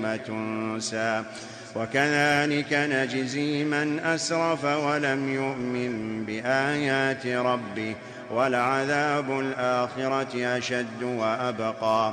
يوم تنسى وكذلك نجزي من أسرف ولم يؤمن بآيات ربه ولعذاب الآخرة أشد وأبقى